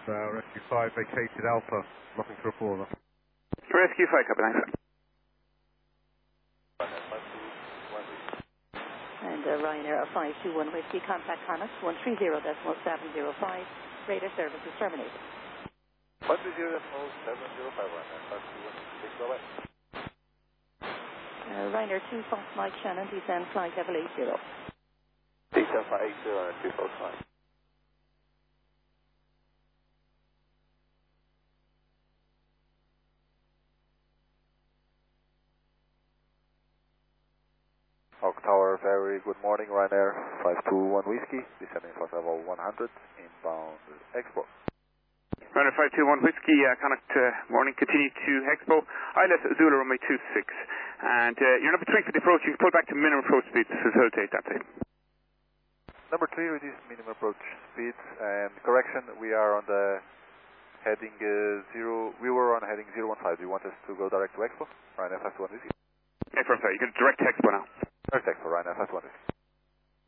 Rescue 5 vacated Alpha, nothing to report. Rescue 5, copy, thanks. And Ryanair 521 Whiskey, contact Connacht 130.705, radar services terminated. 130.705, Ryanair 521 Whiskey, bye-bye. Ryanair 2 Fox Mike Shannon, descend flight level 80. Descend flight 80, Ryanair 2 Fox Mike. Hawk Tower, very good morning, Ryanair 521 Whiskey, descending flight level 100, inbound Expo. Ryanair 521 Whiskey, Connacht, morning, continue to Expo, ILS Zulu runway 26, and you're number 3 for the approach, you can pull back to minimum approach speed to facilitate that thing. Number 3, reduce minimum approach speed, and correction, we are on the heading we were on heading 015, do you want us to go direct to Expo? Ryanair 521 Whiskey. Okay, from there, you can direct Expo now. Direct Expo, Ryanair 521 Whiskey.